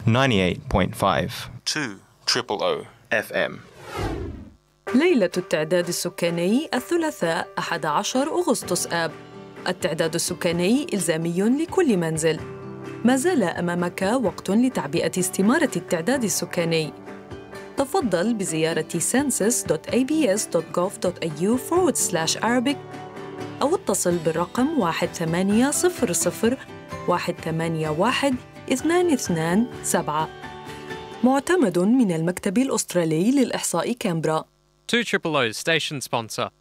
98.5 2 FM. ليلة التعداد السكاني الثلاثاء 11 أغسطس آب. التعداد السكاني إلزامي لكل منزل. ما زال أمامك وقت لتعبئة استمارة التعداد السكاني. تفضل بزيارة census.abs.gov.au/Arabic أو اتصل بالرقم 1800 181 227. معتمد من المكتب الأسترالي للإحصاء كامبرا. 2 Station sponsor.